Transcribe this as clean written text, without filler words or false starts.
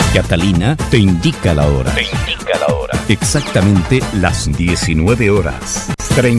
Catalina te indica la hora. Te indica la hora. Exactamente las 19 horas. 30